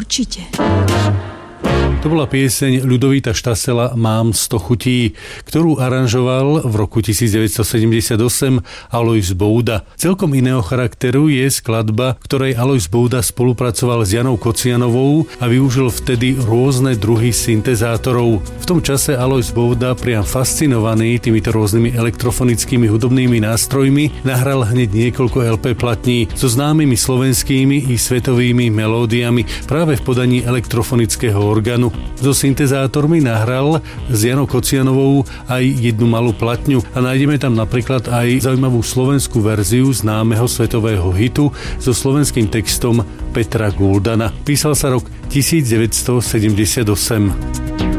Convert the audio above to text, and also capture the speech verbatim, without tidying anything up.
určite. To bola pieseň Ľudovíta Štasela Mám sto chutí, ktorú aranžoval v roku devätnásťsedemdesiatosem Alojz Bouda. Celkom iného charakteru je skladba, ktorej Alojz Bouda spolupracoval s Janou Kocianovou a využil vtedy rôzne druhy syntezátorov. V tom čase Alojz Bouda, priam fascinovaný týmito rôznymi elektrofonickými hudobnými nástrojmi, nahral hneď niekoľko el pé platní so známymi slovenskými i svetovými melódiami práve v podaní elektrofonického orgánu. So syntezátormi nahral s Janou Kocianovou aj jednu malú platňu a nájdeme tam napríklad aj zaujímavú slovenskú verziu známeho svetového hitu so slovenským textom Petra Guldana. Písal sa rok devätnásťsedemdesiatosem.